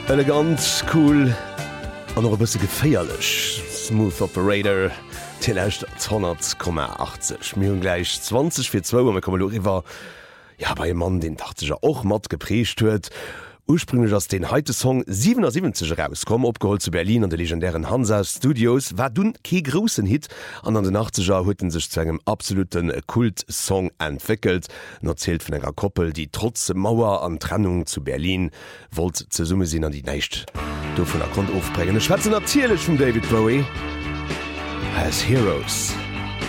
Elegant, cool an noch bësse geféierlech. Smooth Operator telecht 100,80. Mi hun gleich 20 fir 2 kom iwwer ja bei Mann den Dachzeger och mat gepreescht huet. Ursprünglich ass den heite Song 77 rauskom opgeholt zu Berlin an de legendären Hansa Studios war dun ke grossen Hit an den 80er hueten sech zu engem absoluten Kultsong entwickelt. Erzählt vun enger Koppel, die trotz Mauer an Trennung zu Berlin wollt ze Summe sinn an die Nächt. Du vun der Grund aufbringen. Schwätzen erzielech vum David Bowie as Heroes.